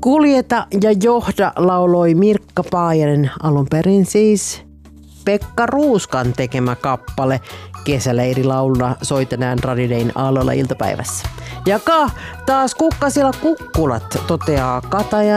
Kuljeta ja johda lauloi Mirkka Paajanen, alun perin siis Pekka Ruuskan tekemä kappale. Kesäleirilaululla soi tänään Radio Dayn Aalloilla iltapäivässä. Jakaa taas kukkasilla kukkulat, toteaa Kataja.